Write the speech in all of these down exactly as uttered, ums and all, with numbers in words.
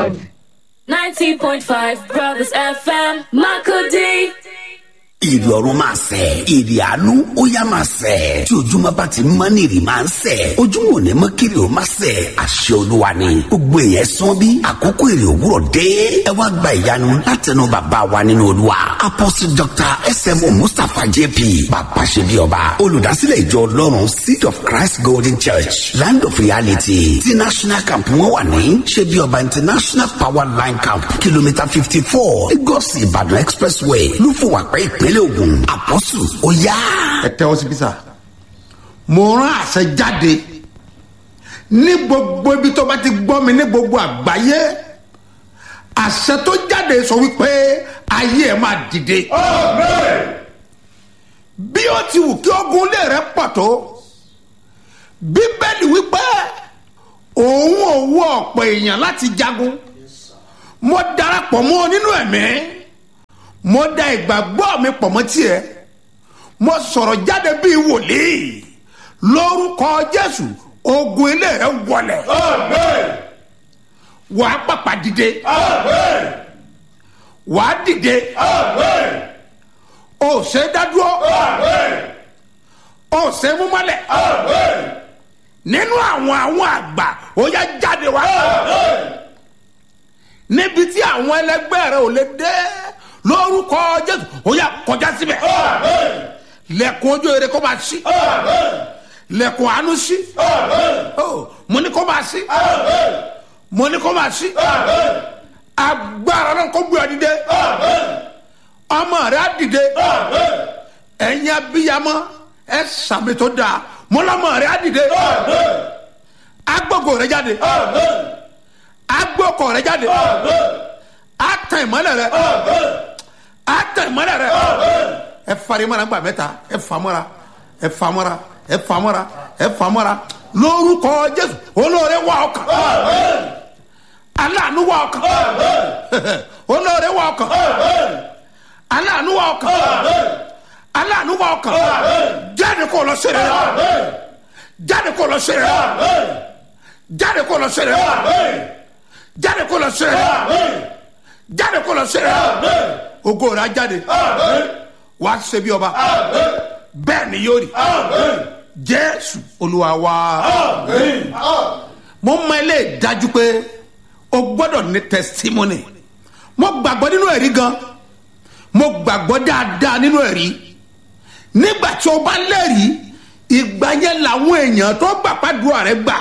God. ninety point five Brothers F M, Makurdi. Ìrì ọ̀run máa sẹ̀, ìrì àánú ó yá máa sẹ̀. Tí ojúmọ́ bá ti mọ́ ní ìrì máa ń sẹ̀. Ojúmọ́ ò ní mọ́ kiri ó máa sẹ̀. Àṣẹ Olúwa ni. Gbogbo èèyàn sán bí àkókò ìrì òwúrọ̀ dé. Ẹ wá gba ìyanu látẹnu bàbá wa nínú Olúwa. Apostle Doctor S M O Mustapha J P. Bàbá ṣe bí ọba. Olùdásílẹ̀ ìjọ Ọlọ́run Seed of Christ Golden Church. Land of Reality. Ti National Camp wọn wà ní. Ṣe bí ọba International Power Line Camp. Kìlómítà fifty four. Lagos Ìbàdàn Expressway. Lúfùwàpẹ́ ìpínlẹ̀ Ògùn. Àpọ́sù ó yá. Ẹ tẹ́wọ́ sí bísà. Mo rán àṣẹ jáde ní gbogbo ibi tó bá ti gbọ́ mi ní gbogbo àgbáyé. Àṣẹ tó jáde sọ wípé ayé ẹ̀ máa dìde. Àmín. Bí ó ti wù kí ogun lé rẹ pọ̀ tó, Bíbélì wípé òun ò wọ ọ̀pọ̀ èèyàn láti jagun. Mo darapọ̀ mọ́ ọ nínú ẹ̀mí. Mo da ìgbàgbọ́ mi pọ̀ mọ́ tiẹ̀. Mo sọ̀rọ̀ jáde bíi wòlíì. Lórúkọ Jésù, ogun ilé rẹ wọlẹ̀. Àmín. Wàá pàpà dìde. Àmín. Wàá dìde. Àmín. O ṣe dádúró. Àmín. O ṣe mú mọ́lẹ̀. Àmín. Nínú àwọn àwọn àgbà ó yá jáde wá. Àmín. Níbi tí àwọn ẹlẹgbẹ́ rẹ ò lè dé. Lórúkọ Jésù ó yá kọjá síbẹ̀. Àmín. Lẹ̀kùn ojú rere kó máa ṣí. Àmín. Lẹ̀kùn àánú ṣí. Àmín. Oh, mo ní kó máa ṣí. Àmín. Mo ní kó máa ṣí. Àmín. Agbára náà kó gbé ọ dìde. Àmín. Ọmọ rẹ á dìde. Àmín. Ẹ̀yin abiyamọ ẹ sàmì tó dáa. Mo lọ́mọ rẹ á dìde. Àmín. Agbógo rẹ jáde. Àmín. Agbókò rẹ jáde. Àmín. Ata ìmọ́lẹ̀ rẹ. Àmín. Ata ìmọ́lẹ̀ rẹ. Àmín. Ẹ fari mọ́ra gbà mẹ́ta. Ẹ fa mọ́ra. Ẹ fa mọ́ra. Ẹ fa mọ́ra. Ẹ fa mọ́ra. Lórúkọ Jésù olóore wá ọkàn. Àmín. Aláàánú wá ọkàn. Àmín. Olóore wá ọkàn. Àmín. Aláàánú wá ọkàn. Àmín. Aláàánú wá ọkàn. Àmín. Jáde kó lọ ṣe rere. Àmín. Jáde kó lọ ṣe rere. Àmín. Jáde kó lọ ṣe rere. Àmín. Jáde kó lọ ṣe rere. Àmín. Jáde kó lọ ṣe rere. Àmín. Ògo rẹ̀ á jáde. Àmín. Wàá ṣe bí ọba. Àmín. Bẹ́ẹ̀ ni yóò rí. Àmín. Jésù Olúwa wa. Àmín. Mo mọ ilé dájú pé o gbọ́dọ̀ ní testimony. Mo gbàgbọ́ nínú ẹ̀rí gan. Mo gbàgbọ́ dáadáa nínú ẹ̀rí. Nígbà tí o bá lẹ́rìí, ìgbà yẹn làwọn èèyàn tó gbà pàdúrà rẹ gbà.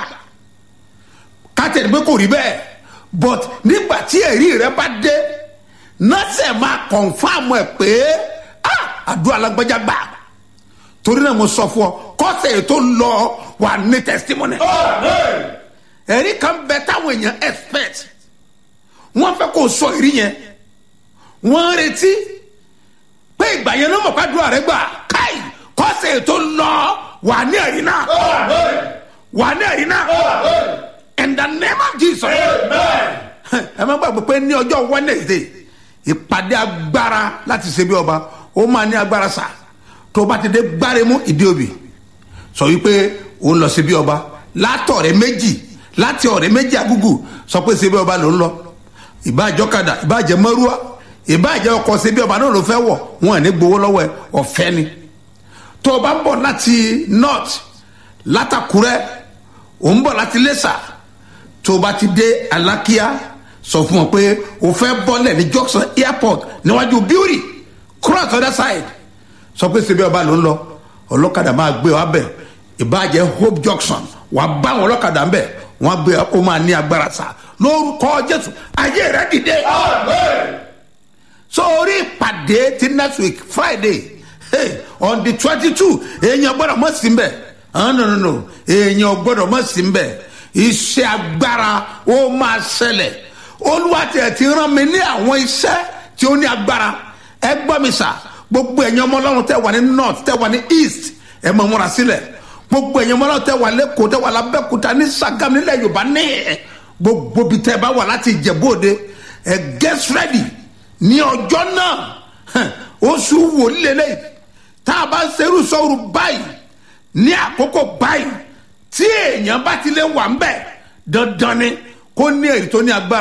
Ká tẹ̀lé pé kò rí bẹ́ẹ̀. But nígbà tí ẹ̀rí rẹ bá dé, nọ́ọ̀sẹ̀ máa confam ẹ̀ pé àdúrà lágbájá gbà. Torí náà mo sọ fún ọ kọ́sẹ̀ tó lọ wà ní testimony. Ẹ̀rí kan bẹ táwọn èèyàn expect. Wọ́n fẹ́ kó sọ ẹ̀rí yẹn. Wọ́n ń retí pé ìgbà yẹn ló mọ̀ pé àdúrà rẹ gbà. Káì kọ́sẹ̀ tó lọ wà ní ẹ̀rí náà. Wà ní ẹ̀rí náà. In the name of Jesus. Ẹ máa gbàgbọ́ pé ní ọjọ́ Wednesday ìpàdé agbára láti ṣe bí ọba ó máa ní agbára sá. Tó bá ti dé gbáremú ìdí òbí sọ wípé ó ń lọ ṣe bí ọba látọ̀rẹ́ méjì láti ọ̀rẹ́ méjì agúgù sọ pé ṣe bí ọba ló ń lọ. Ìbáàjẹ́ ọ̀kadà ìbáàjẹ́ mọ́rúwá ìbáàjẹ́ ọkọ̀ ṣe bí ọba náà ló fẹ́ wọ̀ wọn ò ní gbowó lọ́wọ́ ẹ̀ ọ̀fẹ́ ni. Tó o bá ń bọ̀ láti north látàkúrẹ́ ò ń bọ̀ láti Iléṣà tó o bá ti dé Alákíá sọ fún ọ pé o fẹ́ bọ́lẹ̀ ní Junction airport níwájú Beauty cross other side sọ pé ṣebí ọba ló ń lọ ọlọ́kadà máa gbé ọ abẹ ìbàjẹ́ Hope Junction wà á bá àwọn ọlọ́kadà ń bẹ̀ wọ́n á gbé ọ máa ní agbára sá lórúkọ Jésù ayé rẹ dìde. Àmín. Sórí ìpàdé ti next week Friday hey, on the twenty two èèyàn gbọ́dọ̀ mọ̀ sí mbẹ̀ no no no èèyàn gbọ́dọ̀ mọ̀ sí mbẹ̀ iṣẹ́ agbára ó máa ṣẹlẹ̀ Olúwa tiẹ̀ ti rán mi ní àwọn iṣẹ́ tí ó ní agbára ẹ gbọ́ mi sà gbogbo ẹ̀yin ọmọ Ọlọ́run tẹ́ wà ní north tẹ́ wà ní east ẹ máa múra sílẹ̀ gbogbo ẹ̀yin ọmọ Ọlọ́run tẹ́ wà lẹ́kọ̀ọ́ tẹ́ wà lábẹ́kúta ní Ṣàgámù nílẹ̀ Yorùbá ní gbogbo bí tẹ́ bá wà láti Ìjẹ̀bú Òde ẹ get ready ní ọjọ́ náà oṣù wòlélẹ́yìí tá a bá ń ṣerú sọ́ọ̀rù báyìí ní àkókò báyìí tí èèyàn bá ti lè wà ń bẹ̀ dandan ni kó ní èrè tó ní agbára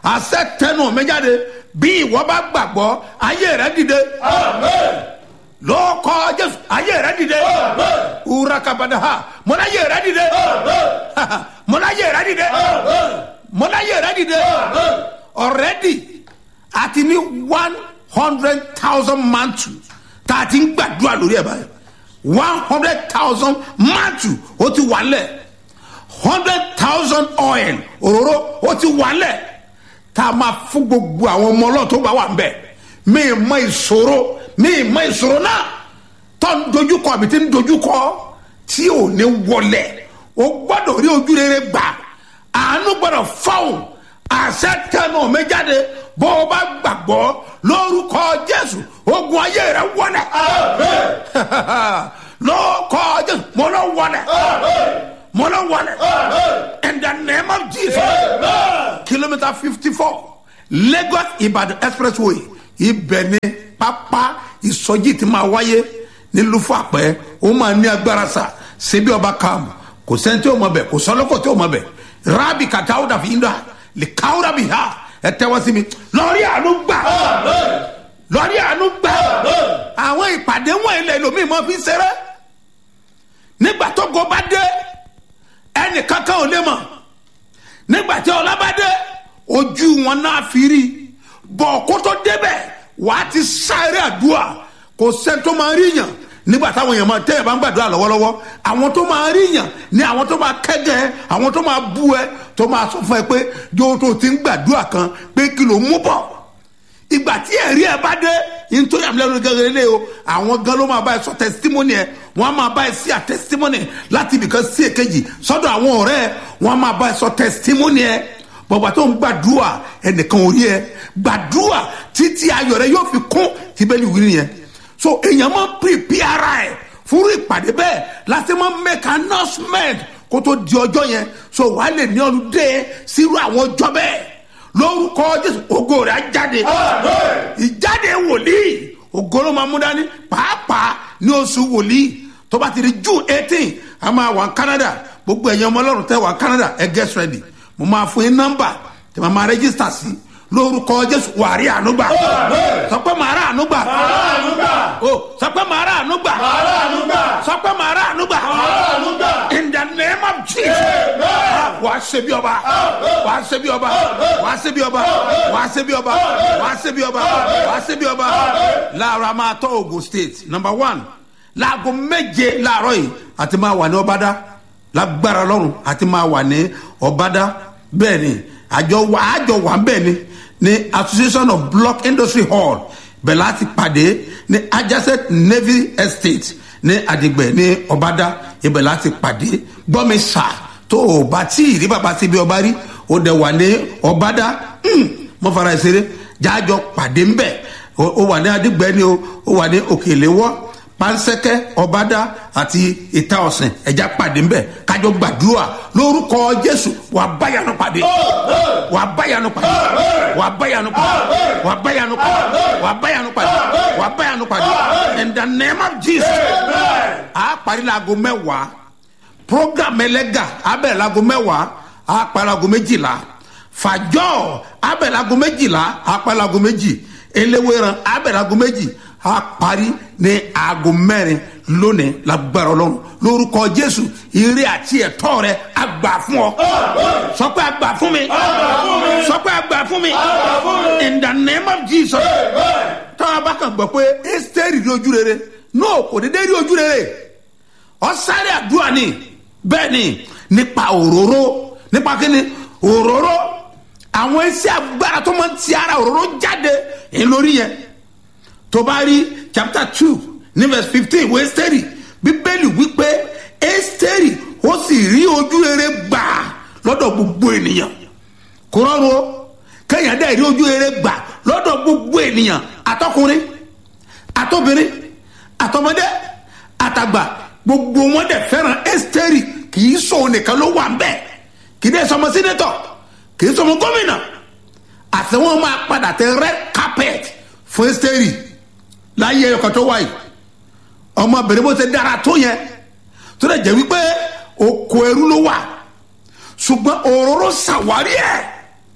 àṣẹ tẹnu mi jáde bí ìwọ bá gbàgbọ́ ayé rẹ dìde. Amen. Lórúkọ Jésù ayé rẹ dìde. Amen. Urakabadaha mọ́láyé rẹ dìde. Amen. mọ́láyé rẹ dìde. Amen. mọ́láyé rẹ dìde. Amen. Already àti ní one hundred thousand mantu tá a ti ń gbàdúrà lórí ẹ̀ báyìí one hundred thousand mantu ó ti wà lẹ̀ hundred thousand oil òróró ó ti wà lẹ̀ tá a máa fún gbogbo àwọn ọmọ ọlọ́run tó bá wà ń bẹ̀ mí mọ ìṣòro mí mọ ìṣòro náà tó ń dojúkọ àbí tí ń dojúkọ tí ò ní wọlẹ̀ o gbọ́dọ̀ rí ojú rere gbà àánú gbọ́dọ̀ fáwọn àṣẹ tẹnu mi jáde bó o bá gbàgbọ́ lórúkọ Jésù ogun ayé rẹ wọlẹ̀. Àmín. lórúkọ Jésù mo lọ wọlẹ̀. Àmín. mo lọ wọlẹ̀. Àmín. in the name of Jesus. Amen. Kilometer fifty four Lagos Ibadan expressway ibẹ̀ ni pápá ìsọjí ti máa wáyé ní Lufapẹ́ ó máa ní agbára sa ṣebí ọba kàmù kò sẹ́ni tí ó mọ̀ bẹ̀ kò sọ́lọ́kọ̀ tí ó mọ̀ bẹ̀ rábì kàtàwọ́ dàbí ìdá lè káwọ́rà bí ha ẹ tẹ́wọ́ sí mi lọ́rí àánú gbà lọ́rí àánú gbà àwọn ìpàdé wọn ilẹ̀ lómi mọ́ fi ṣeré nígbà tó go bá dé ẹnì kankan ò lè mọ̀ nígbà tí ọlá bá dé ojú wọn náà fi rí bọ̀ kó tó débẹ̀ wà á ti sáré àdúrà kò sẹ́ni tó máa rí yàn nígbà táwọn èèyàn máa tẹ́yẹ̀ bá ń gbàdúrà lọ́wọ́lọ́wọ́ àwọn tó máa rí yàn ní àwọn tó máa kẹ́gẹ́ ẹ àwọn tó máa bú ẹ tó máa sọ fún ẹ pé yóò tó ti ń gbàdúrà kan pé kí ló mú bọ̀ ìgbà tí ẹ̀rí ẹ bá dé nítorí àmì lẹ́nu gẹ́gẹ́ lé o àwọn gan ló máa bá ẹ sọ testimony ẹ wọ́n á máa bá ẹ sí à testimony láti ibìkan sí èkejì sọ́dọ̀ àwọn ọ̀rẹ́ ẹ wọ́n á máa bá ẹ sọ testimony ẹ bọ̀gbà tó ń gbàdúrà ẹnìkan orí ẹ gbàdúrà títí ayọ̀ rẹ yóò fi kún tíbẹ́lì wí nìyẹn so èèyàn máa ń prepare ara ẹ fún ìpàdé bẹ́ẹ̀ láti máa make announcement kó tó di ọjọ́ yẹn so wàá lè ní ọlùdé sírú àwọn ọjọ́ bẹ́ẹ̀ lórúkọ Jésù ògo rẹ̀ á jáde ìjáde wòlíì ògo ló máa mú dání pàápàá ní oṣù wòlíì tó bá ti di June eighteen a máa wà Canada gbogbo ẹ̀yin ọmọ Ọlọ́run tẹ́ wà Canada ẹ get ready mo máa fún yín nọ́mbà tí màá máa register sí lórúkọ Jésù wà rí ànúgbà sọ pé màá rà ànúgbà sọ pé màá rà ànúgbà sọ pé màá rà ànúgbà in the name of Jesus wàá ṣe bí ọba wàá ṣe bí ọba wàá ṣe bí ọba wàá ṣe bí ọba wàá ṣe bí ọba wàá ṣe bí ọba láàárọ̀ a máa tọ́ Ogun State number one láago méje láàárọ̀ yìí àti máa wà ní Ọbádá lágbára Ọlọ́run àti máa wà ní Ọbádá bẹ́ẹ̀ ni àjọ wà àjọ wà bẹ́ẹ̀ ni ní Association of Block Industry Hall bẹ́ẹ̀ láti pàdé ní adjacent Navy Estate ní Àdìgbẹ́ ní Ọbádá ibẹ̀ láti pàdé gbọ́mi sà tó o bá tí ì rí bàbá síbi ọba rí o dẹ̀ wà ní Ọbádá mọ́ fara ìṣeré jájọ pàdé ńbẹ̀ o wà ní Àdìgbẹ́ ni o wà ní Òkèléwọ́ Pansẹ́kẹ́ Ọbádá àti Ìta Ọ̀sìn ẹ̀já pàdé ńbẹ̀ kájọ gbàdúrà lórúkọ Jésù wà báyanu pàdé wà báyanu pàdé wà báyanu pàdé wà báyanu pàdé wà báyanu pàdé wà báyanu pàdé in the name of Jesus. a parí laago mẹ́wàá program ẹlẹ́gà abẹ́ laago mẹ́wàá a parí laago méjìlá fàjọ́ abẹ́ laago méjìlá a parí laago méjì eléwéran abẹ́ laago méjì a parí ní aago mẹ́rin lónìí lágbára Ọlọ́run lórúkọ Jésù ire àti ẹ̀tọ́ rẹ àgbà fún ọ sọ pé àgbà fún mi sọ pé àgbà fún mi in the name of Jesus. táwọn bá kàn gbọ́ pé Ẹ́sítérì rí ojú rere no kò dédé rí ojú rere ọ̀sáré àdúrà ni bẹ́ẹ̀ ni nípa òróró nípa kíni òróró àwọn iṣẹ́ agbára tó máa ń ti ara òróró jáde ń lórí yẹn tó bá rí chapter two ní verse fifteen wo Ẹ́sítérì bíbélì wípé Ẹ́sítérì ó sì rí ojú rere gbà lọ́dọ̀ gbogbo ènìyàn kò rọrùn o kéèyàn dẹ̀ rí ojú rere gbà lọ́dọ̀ gbogbo ènìyàn àtọkùnrin àtobìnrin àtọmọdé àtàgbà gbogbo wọn dẹ̀ fẹ́ràn Ẹ́sítérì kì í sọ nìkan ló wà ń bẹ̀ kì í dẹ̀ sọmọ sínétọ̀ kì í sọmọ gómìnà àti wọn máa padà tẹ red carpet fún Ẹ́sítérì láyé ọkọ̀ tó wáyé ọmọbìnrin bó ṣe dára tó yẹn tó lè jẹ́ wípé oko ẹrú ló wà ṣùgbọ́n òróró ṣàwárí ẹ̀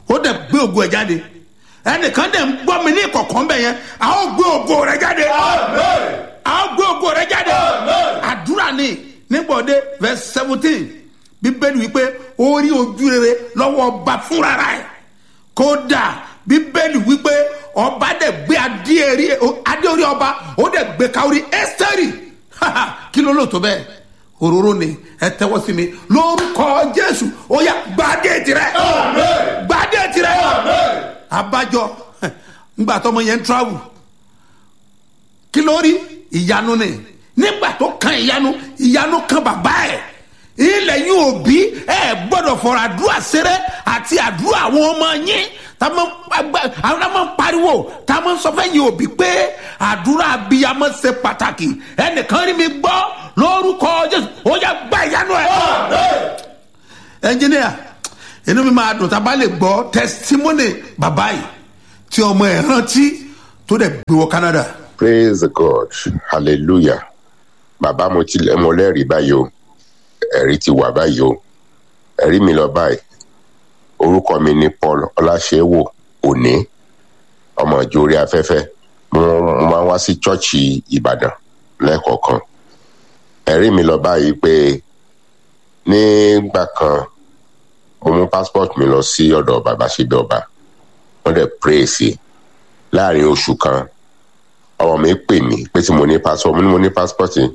ó dẹ̀ gbé ògo ẹ̀ jáde ẹnìkan dẹ̀ ń gbọ́ mi ní ìkọ̀kọ̀ bẹ̀ yẹn a ó gbé ògo rẹ̀ jáde a ó gbé ògo rẹ̀ jáde àdúrà ni nígbọ̀dé verse seventeen bíbélì wípé ó rí ojú rere lọ́wọ́ ọba fúnra rẹ̀ kódà bíbélì wípé ọba dẹ̀ gbé adé orí ọba ó dẹ̀ gbé ká orí Ẹ́sítérì kí ló lò tó bẹ́ẹ̀ òróró ni ẹ tẹ́wọ́ sí mi lórúkọ Jésù ó yá gbadé tirẹ̀ gbadé tirẹ̀ abájọ ńgbà tọmọ yẹn ń travel kí ló rí ìyanu ni nígbà tó kan ìyanu ìyanu kan bàbá ẹ̀ ilẹ̀ yín òbí ẹ gbọ́dọ̀ fọ̀rọ̀ àdúrà ṣeré àti àdúrà àwọn ọmọ yín táwọn máa ń pariwo táwọn sọ fẹ́ yín òbí pé àdúrà abiyamọ ṣe pàtàkì ẹnìkan rí mi gbọ́ lórúkọ Jésù ó yá gba ìyanu ẹ̀. ẹnjìníà inú mi máa dùn tá a bá lè gbọ́ testimony bàbá yìí tí ọmọ ẹ̀ rántí tó dẹ̀ gbé wọ Canada. Praise God, hallelujah. Bàbá mo ti lẹ́ mọ lẹ́rìí báyìí o, ẹ̀rí ti wà báyìí o, ẹ̀rí mi lọ báyìí. Orúkọ mi ni Paul Ọláṣẹ́wò Òní, ọmọ ìjọ orí afẹ́fẹ́. Mo máa ń wá sí chọ́ọ̀chì Ìbàdàn lẹ́ẹ̀kọ̀ọ̀kan. Ẹ̀rí mi lọ báyìí pé nígbà kan mo mú passport mi lọ sí ọ̀dọ̀ bàbá ṣebí ọba. Wọ́n dẹ̀ pray sí láàrin oṣù kan. Ọmọ mi pè mí pé tí mo ní passport mo ní mo ní passport yìí.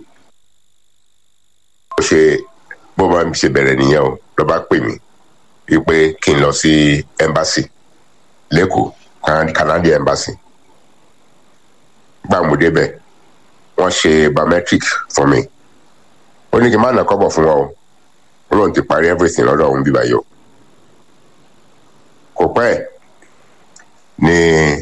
Ó ṣe bó máa ń ṣe bẹ̀rẹ̀ nìyẹn o ló bá pè mí wípé kí n lọ sí embassy lẹ́kọ̀ọ́ Canadian embassy. Gbà mo débẹ̀ wọ́n ṣe biometric fún mi. Ó ní kí n má nà kọ́bọ̀ fún wọn o. Ó lóun ti parí everything lọ́dọ̀ òun bíbá yìí o. Kò pẹ́ ni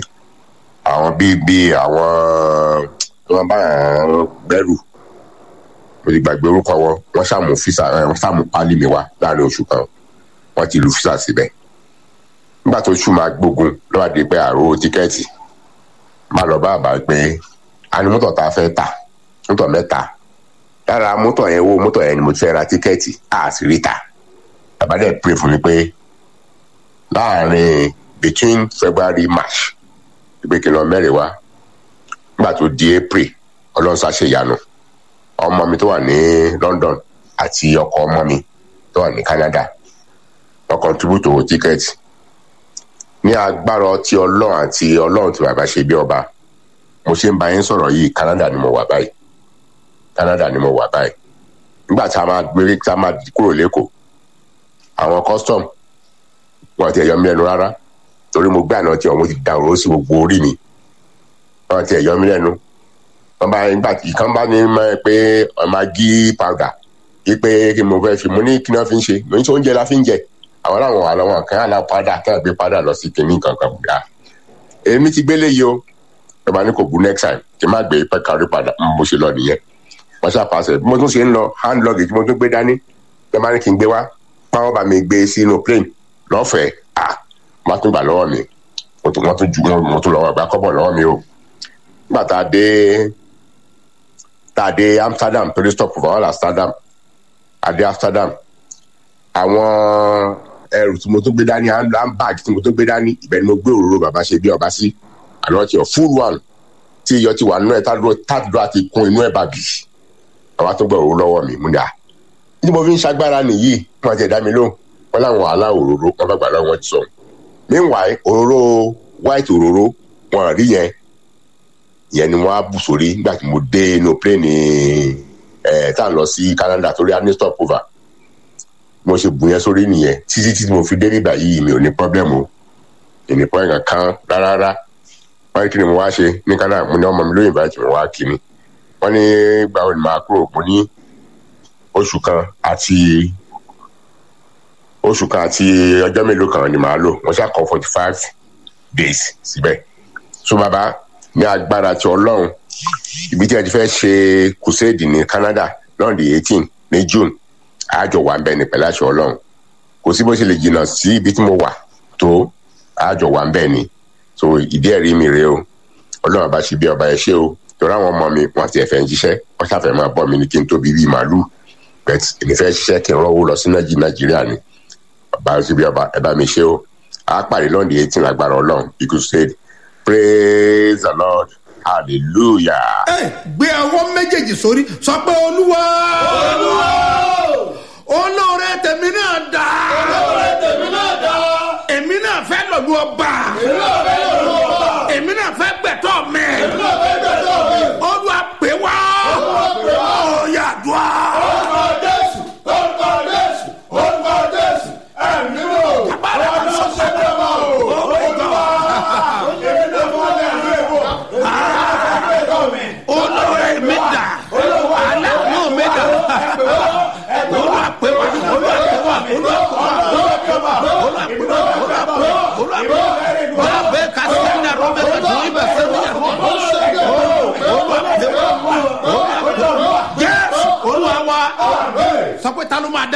àwọn bíi bíi àwọn tí wọ́n bá gbẹ́rù mo ti gbàgbé orúkọ wọn wọ́n ṣàmù físà wọ́n ṣàmù pálí mi wá láàrin oṣù kan wọ́n ti lu físà síbẹ̀. Nígbà tó ṣù máa gbógun ló wá di pé àrò tíkẹ́ẹ̀tì má lọ bá àbá pé a ní mọ́tò tá a fẹ́ tà mọ́tò mẹ́ta lára mọ́tò yẹn wo mọ́tò yẹn ni mo ti fẹ́ ra tíkẹ́ẹ̀tì a sì rí ta. Bàbá dẹ̀ pray fún mi pé láàrin between February March pé kí n lọ mẹ́rin wá nígbà tó di April Ọlọ́run ṣàṣe ìyanu ọmọ mi tó wà ní London àti ọkọ ọmọ mi tó wà ní Canada wọ́n contribute owó tíkẹ́ẹ̀tì ní agbára ọtí Ọlọ́run àti Ọlọ́run tí bàbá ṣe bí ọba mo ṣe ń bá yín sọ̀rọ̀ yìí Canada ni mo wà báyìí Canada ni mo wà báyìí nígbà tá a máa gbé tá a máa kúrò lẹ́kọ̀ọ́ àwọn custom wọn ti ẹ̀yọ́ mi lẹ́nu rárá torí mo gbé àná tí ọmọ ti da òróró sí gbogbo orí mi wọn ti ẹ̀yọ́ mi lẹ́nu wọn bá nígbà tí kan bá ní mọ̀ pé maggi powder wípé kí mo fẹ́ fi mo ní kí náà fi ń ṣe mo ní tí oúnjẹ la fi ń jẹ àwọn làwọn àwọn kan àlà padà kí wọn gbé padà lọ sí kinní kankan bùdá èmi ti gbélé yìí o ẹ bá ní kò bu next time kí n má gbé pẹ́ kárí padà mo ṣe lọ nìyẹn wọ́n ṣàpàṣẹ bí mo tún ṣe ń lọ hand luggage mo tún gbé dání ẹ bá ní kí n gbé wá báwọn bá mi gbé sínú plane lọ́fẹ̀ẹ́ ah má tún gbà lọ́wọ́ mi mo tún wọ́n tún ju mo tún lọ́wọ́ gbà kọ́bọ̀ lọ́wọ́ mi o nígbà tá a dé tá a dé Amsterdam torí stop over all Amsterdam a dé Amsterdam àwọn ẹrù tí mo tún gbé dání handbag tí mo tún gbé dání ibẹ̀ ni mo gbé òróró bàbá ṣe bí ọba sí àná tí ọ full one tí iyọ̀ ti wà nínú ẹ̀ tádúró àti kún inú ẹ̀ bàbí àwọn tó gbọ́ òróró lọ́wọ́ mi mú dà ní mo fi ń ṣagbára nìyí wọ́n ti ẹ̀dá mi lóhùn wọ́n láwọn wàhálà òróró wọ́n bá gbà lọ́wọ́ wọn ti sọ meanwhile òróró white òróró wọn rí yẹn yẹn ni wọ́n á bù sórí nígbà tí mo dé inú plane ẹ̀ tá à ń lọ sí Canada torí a ní stop over mo ṣe bù yẹn sórí nìyẹn títí tí mo fi dé nígbà yìí mi ò ní problem o ìní pọ́ìn kan rárá wọ́n ní kí ni mo wá ṣe ní Canada mo ní ọmọ mi lóyìnbó àti mo wá kí ni wọ́n ní gbàgbọ́ ni màá kúrò mo ní oṣù kan àti oṣù kan àti ọjọ́ mélòó kan ni màá lò wọ́n ṣàkọ forty five days síbẹ̀ so bàbá ní agbára ti Ọlọ́run ibi tí ẹ ti fẹ́ ṣe crusade ní Canada lọ́n di eighteen ní June àjọ wà ń bẹ ní pẹ̀lú àṣẹ Ọlọ́run kò sí bó ṣe lè jìnnà sí ibi tí mo wà tó àjọ wà ń bẹ ni so ìdí ẹ̀rí mi rèé o Ọlọ́run bá ṣe bí ọba ẹ ṣe o torí àwọn ọmọ mi wọn ti ẹ̀fẹ̀ ń jíṣẹ́ wọ́n ṣàfẹ́ máa bọ́ mi ní kí n tóbi bíi màálù bẹ́ẹ̀ èmi fẹ́ ṣiṣẹ́ kí n rọ́wọ́ lọ sí Nàìjíríà ni bá ṣe bí ọba ẹ bá mi ṣe o a pàdé lọ́ndì eighteen lágbára ọlọ́run ikú said praise the lord hallelujah. ẹ gbé ọwọ́ méjèèjì sórí sọ pé olúwa olúwa olóore tèmi náà dá olóore tèmi náà dá èmi náà fẹ́ lọ́lú ọba èmi náà fẹ́ lọ́lú ọba èmi náà fẹ́ gbẹ̀tọ́ mi èmi náà fẹ́ gbẹ̀tọ́ mi olúwa pè wá olúwa pè wá ọ̀yà dùá. orúkọ jésù orúkọ jésù orúkọ jésù ẹ̀mí wò ọ̀nà ṣẹ̀dá wò olúwa èmi náà fọ́ lẹ́nu èbò olóore mi dà aláàánú mi dà olúwa pè wá olúwa pè wá olúwa pè wá olúwa pè wá olúwa pè wá olúwa pè wá bàbá kásìkò rọbẹ kàtó ibà sẹbi yà wọ olúwa pè wá olúwa pè wá jésù olúwa wa sọ pé ta ló máa dá.